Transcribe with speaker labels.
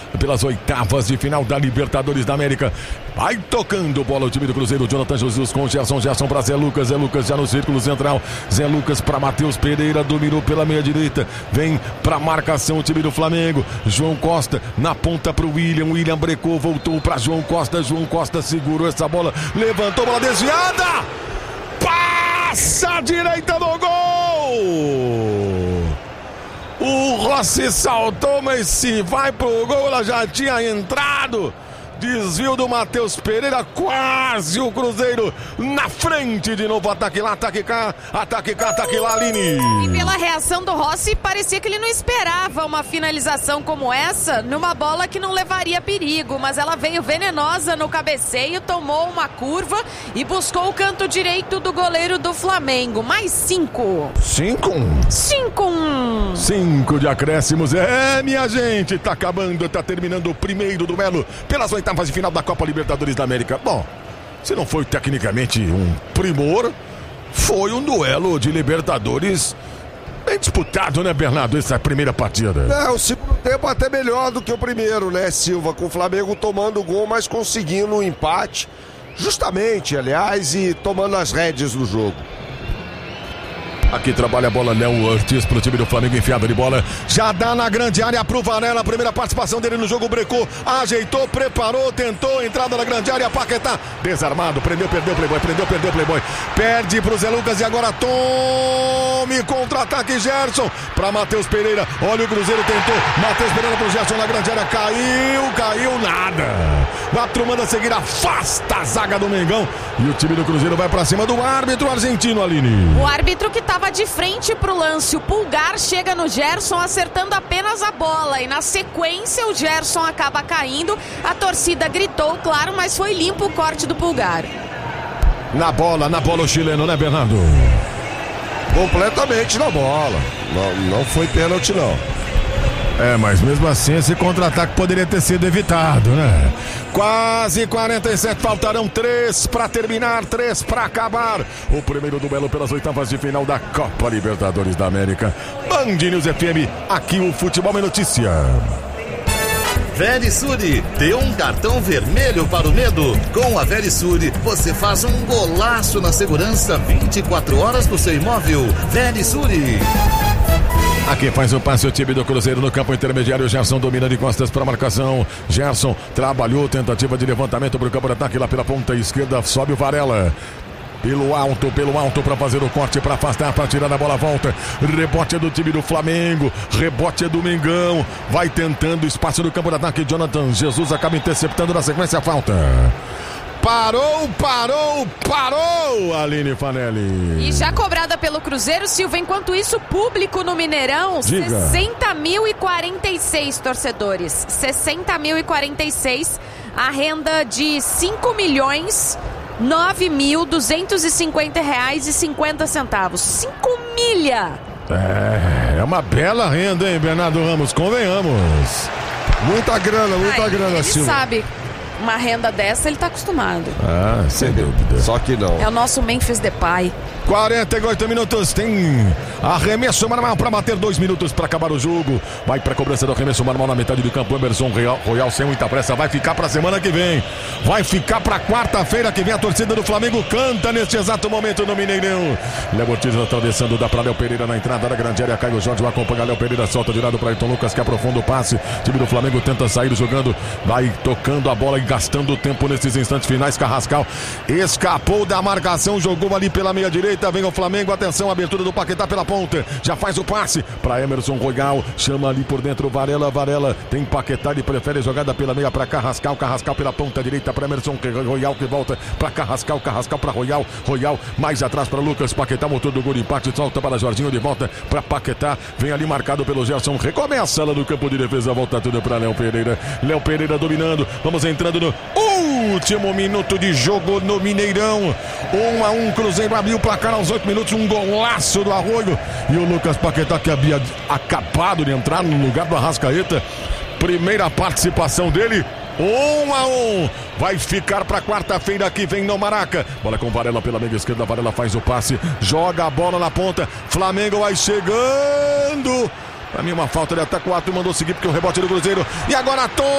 Speaker 1: pelas oitavas de final da Libertadores da América. Vai tocando bola o time do Cruzeiro. Jonathan Jesus com Gerson para Zé Lucas já no círculo central. Zé Lucas para Matheus Pereira, dominou pela meia direita, vem para marcação o time do Flamengo. João Costa na ponta para o William brecou, voltou para João Costa segurou essa bola, levantou, bola desviada, passa a direita do gol. O Rossi saltou, mas se vai pro gol, ela já tinha entrado. Desvio do Matheus Pereira, quase o Cruzeiro na frente de novo. Ataque lá, ataque cá, Aline.
Speaker 2: E pela reação do Rossi, parecia que ele não esperava uma finalização como essa numa bola que não levaria perigo, mas ela veio venenosa no cabeceio, tomou uma curva e buscou o canto direito do goleiro do Flamengo. Mais 5. 5-1.
Speaker 1: 5 de acréscimos. Minha gente, tá acabando, tá terminando o primeiro duelo pelas oitavas de final da Copa Libertadores da América. Bom, se não foi tecnicamente um primor, foi um duelo de Libertadores bem disputado, né, Bernardo? Essa primeira partida.
Speaker 3: O segundo tempo até melhor do que o primeiro, né, Silva? Com o Flamengo tomando gol, mas conseguindo um empate, justamente, aliás, e tomando as rédeas do jogo.
Speaker 1: Aqui trabalha a bola, Léo Ortiz pro time do Flamengo, enfiada de bola, já dá na grande área pro Varela, a primeira participação dele no jogo, brecou, ajeitou, preparou, tentou, entrada na grande área, Paquetá, desarmado, perdeu o Playboy, perde pro Zé Lucas e agora tome contra-ataque Gerson, pra Matheus Pereira, olha o Cruzeiro tentou, Matheus Pereira pro Gerson na grande área, caiu, nada, a turma a seguir afasta a zaga do Mengão e o time do Cruzeiro vai pra cima do árbitro argentino, Aline.
Speaker 2: O árbitro que estava de frente pro lance, o Pulgar chega no Gerson acertando apenas a bola e na sequência o Gerson acaba caindo, a torcida gritou, claro, mas foi limpo o corte do Pulgar.
Speaker 1: Na bola o chileno, né, Bernardo?
Speaker 3: Completamente na bola, não foi pênalti não.
Speaker 1: Mas mesmo assim esse contra-ataque poderia ter sido evitado, né? Quase 47, faltarão 3 para terminar, 3 para acabar. O primeiro duelo pelas oitavas de final da Copa Libertadores da América. Band News FM, aqui o futebol é notícia.
Speaker 4: Verisure, dê um cartão vermelho para o medo. Com a Verisure, você faz um golaço na segurança 24 horas do seu imóvel. Verisure.
Speaker 1: Aqui faz o passe o time do Cruzeiro no campo intermediário. Gerson domina de costas para a marcação. Gerson trabalhou, tentativa de levantamento para o campo de ataque lá pela ponta esquerda. Sobe o Varela. Pelo alto para fazer o corte, para afastar, para tirar a bola, volta. Rebote é do time do Flamengo, rebote é do Mengão. Vai tentando espaço no campo de ataque. Jonathan Jesus acaba interceptando na sequência a falta. Parou, Aline Fanelli.
Speaker 2: E já cobrada pelo Cruzeiro, Silva. Enquanto isso, público no Mineirão, 60.046 torcedores. 60.046, a renda de R$5.009.250,50. 5 milha.
Speaker 1: É uma bela renda, hein, Bernardo Ramos? Convenhamos.
Speaker 3: Muita grana,
Speaker 2: ele
Speaker 3: Silva.
Speaker 2: Sabe. Uma renda dessa ele tá acostumado.
Speaker 1: Sem dúvida.
Speaker 3: Só que não.
Speaker 2: É o nosso Memphis Depay.
Speaker 1: 48 minutos, tem arremesso manual para bater, 2 minutos para acabar o jogo. Vai para a cobrança do arremesso manual na metade do campo. Emerson Royal sem muita pressa, vai ficar para a semana que vem. Vai ficar para quarta-feira que vem. A torcida do Flamengo canta neste exato momento no Mineirão. Léo Ortiz atravessando, dá para Léo Pereira na entrada da grande área. Caio Jorge vai acompanhar Léo Pereira, solta de lado para Ayrton Lucas que aprofunda o passe. O time do Flamengo tenta sair jogando, vai tocando a bola e gastando tempo nesses instantes finais. Carrascal escapou da marcação, jogou ali pela meia direita. Vem o Flamengo, atenção, abertura do Paquetá pela ponta, já faz o passe para Emerson Royal, chama ali por dentro Varela, tem Paquetá, ele prefere jogada pela meia para Carrascal pela ponta direita para Emerson Royal que volta para Carrascal para Royal, mais atrás para Lucas, Paquetá, motor do gol de empate, solta para Jorginho, de volta para Paquetá, vem ali marcado pelo Gerson, recomeça lá no campo de defesa, volta tudo para Léo Pereira dominando, vamos entrando no último minuto de jogo no Mineirão. 1-1, Cruzeiro abriu o placar aos 8 minutos, um golaço do Arroio. E o Lucas Paquetá, que havia acabado de entrar no lugar do Arrascaeta. Primeira participação dele. 1-1, vai ficar para quarta-feira que vem no Maraca. Bola com Varela pela meia esquerda, Varela faz o passe, joga a bola na ponta, Flamengo vai chegando. Pra mim uma falta, ele até 4, mandou seguir porque o rebote do Cruzeiro. E agora